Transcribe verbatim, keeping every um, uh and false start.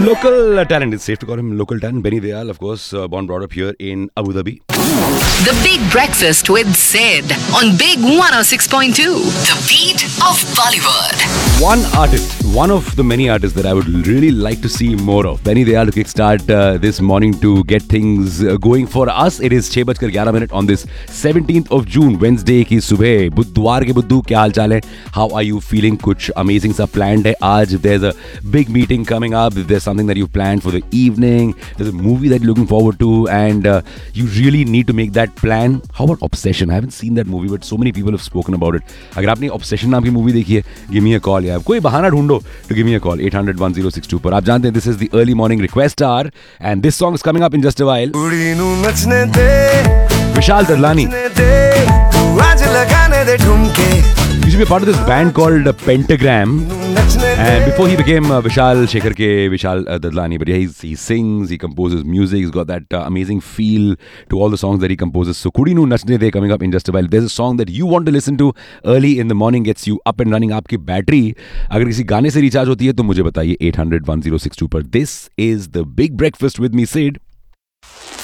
Local uh, talent, it's safe to call him local talent. Benny Dayal, of course, uh, born brought up here in Abu Dhabi. The Big Breakfast with Sid on Big one oh six point two. The beat of Bollywood. One artist, one of the many artists that I would really like to see more of. Benny Dayal to kickstart uh, this morning to get things uh, going for us. It is छह बजकर ग्यारह minute on this seventeenth of June, Wednesday की सुबह. बुधवार के बुद्धू क्या हाल चाल है? How are you feeling? कुछ amazing सा planned है आज? If there's a big meeting coming up, if there's something that you've planned for the evening, there's a movie that you're looking forward to, and uh, you really need to make that plan. How about Obsession? I haven't seen that movie, but so many people have spoken about it. अगर आपने Obsession नाम की movie देखी है, give me a call यार. कोई बहाना ढूंढो to give me a call. eight hundred one oh six two पर. आप जानते हैं this is the early morning request hour, and this song is coming up in just a while. Vishal Dadlani. He used to be a part of this band called uh, Pentagram, and before he became uh, Vishal Shekhar ke Vishal uh, Dadlani, but yeah, he's, he sings, he composes music, he's got that uh, amazing feel to all the songs that he composes. So Kudi Nu Nachne De coming up in just a while. There's a song that you want to listen to early in the morning, gets you up and running. आपकी battery अगर किसी गाने से recharge होती है तो मुझे बताइए eight hundred one oh six two पर. This is the Big Breakfast with me, Sid.